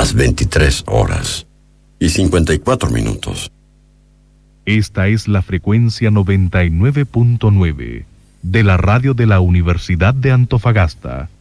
las 23:54. Esta es la frecuencia 99.9 de la radio de la Universidad de Antofagasta.